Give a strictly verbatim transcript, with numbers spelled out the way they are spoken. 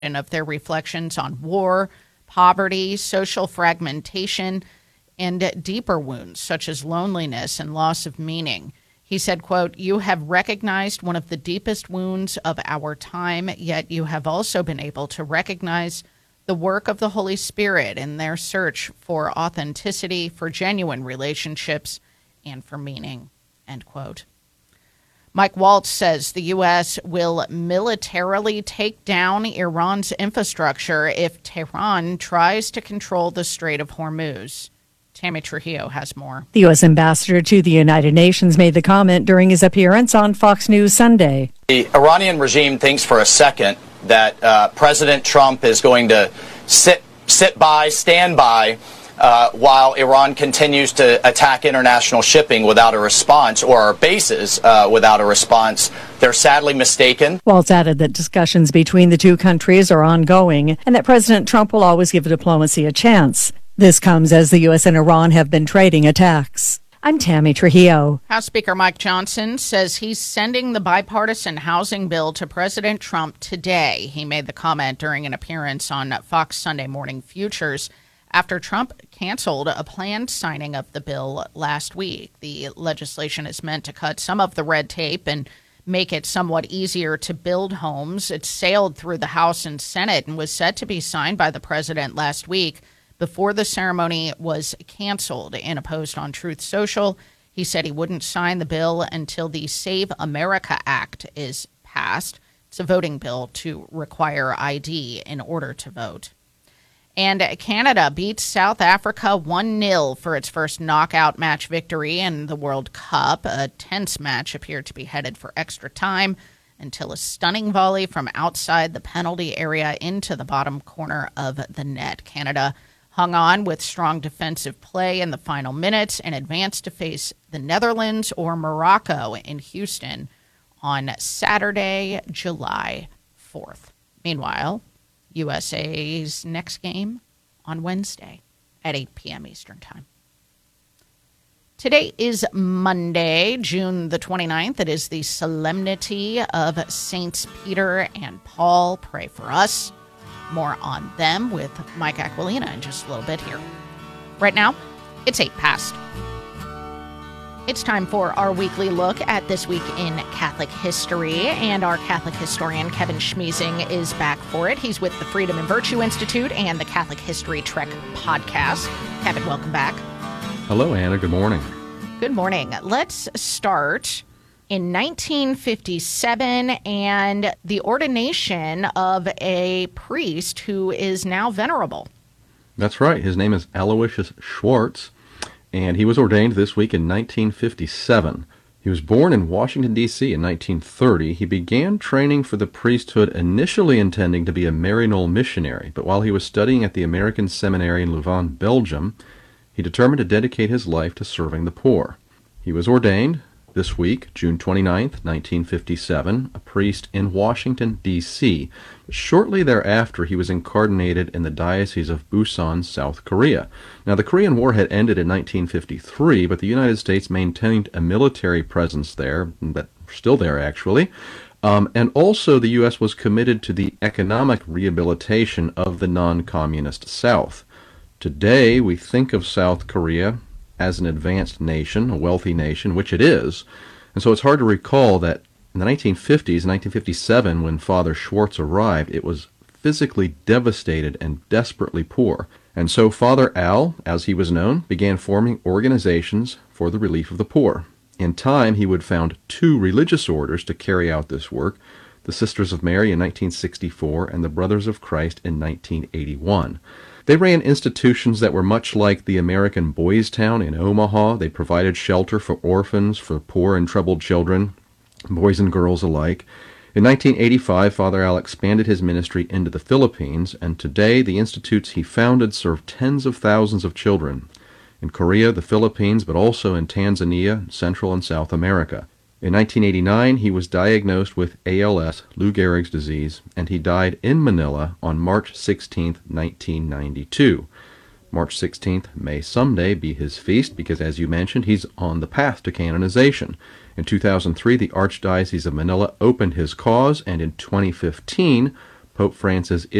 and of their reflections on war, poverty, social fragmentation, and deeper wounds such as loneliness and loss of meaning. He said, quote, "You have recognized one of the deepest wounds of our time, yet you have also been able to recognize the work of the Holy Spirit in their search for authenticity, for genuine relationships, and for meaning," end quote. Mike Waltz says the U S will militarily take down Iran's infrastructure if Tehran tries to control the Strait of Hormuz. Tammy Trujillo has more. The U S ambassador to the United Nations made the comment during his appearance on Fox News Sunday. The Iranian regime thinks for a second that uh, President Trump is going to sit, sit by, stand by, Uh, while Iran continues to attack international shipping without a response, or our bases uh, without a response. They're sadly mistaken. Waltz added that discussions between the two countries are ongoing and that President Trump will always give diplomacy a chance. This comes as the U S and Iran have been trading attacks. I'm Tammy Trujillo. House Speaker Mike Johnson says he's sending the bipartisan housing bill to President Trump today. He made the comment during an appearance on Fox Sunday Morning Futures after Trump canceled a planned signing of the bill last week. The legislation is meant to cut some of the red tape and make it somewhat easier to build homes. It sailed through the House and Senate and was set to be signed by the president last week before the ceremony was canceled. In a post on Truth Social, he said he wouldn't sign the bill until the Save America Act is passed. It's a voting bill to require I D in order to vote. And Canada beats South Africa one nil for its first knockout match victory in the World Cup. A tense match appeared to be headed for extra time until a stunning volley from outside the penalty area into the bottom corner of the net. Canada hung on with strong defensive play in the final minutes and advanced to face the Netherlands or Morocco in Houston on Saturday, July fourth. Meanwhile, U S A's next game on Wednesday at eight p.m. Eastern Time. Today is Monday, June the twenty-ninth. It is the solemnity of Saints Peter and Paul. Pray for us. More on them with Mike Aquilina in just a little bit here. Right now, it's eight past. It's time for our weekly look at this week in Catholic history, and our Catholic historian Kevin Schmiesing is back for it. He's with the Freedom and Virtue Institute and the Catholic History Trek podcast. Kevin, welcome back. Hello, Anna. Good morning. Good morning. Let's start in nineteen fifty-seven and the ordination of a priest who is now venerable. That's right. His name is Aloysius Schwartz, and he was ordained this week in nineteen fifty-seven. He was born in Washington, D C in nineteen thirty. He began training for the priesthood initially intending to be a Maryknoll missionary, but while he was studying at the American Seminary in Louvain, Belgium, he determined to dedicate his life to serving the poor. He was ordained this week, June twenty-ninth, nineteen fifty-seven, a priest in Washington, D C Shortly thereafter, he was incarnated in the Diocese of Busan, South Korea. Now, the Korean War had ended in nineteen fifty-three, but the United States maintained a military presence there, but still there, actually. Um, and also, the U S was committed to the economic rehabilitation of the non-communist South. Today, we think of South Korea as an advanced nation, a wealthy nation, which it is. And so it's hard to recall that in the nineteen fifties, nineteen fifty-seven, when Father Schwartz arrived, it was physically devastated and desperately poor. And so Father Al, as he was known, began forming organizations for the relief of the poor. In time, he would found two religious orders to carry out this work, the Sisters of Mary in nineteen sixty-four and the Brothers of Christ in nineteen eighty-one. They ran institutions that were much like the American Boys Town in Omaha. They provided shelter for orphans, for poor and troubled children, boys and girls alike. In nineteen eighty-five, Father Al expanded his ministry into the Philippines, and today the institutes he founded serve tens of thousands of children in Korea, the Philippines, but also in Tanzania, Central and South America. In nineteen eighty-nine, he was diagnosed with A L S, Lou Gehrig's disease, and he died in Manila on March sixteenth, nineteen ninety-two. March sixteenth may someday be his feast because, as you mentioned, he's on the path to canonization. In two thousand three, the Archdiocese of Manila opened his cause, and in twenty fifteen, Pope Francis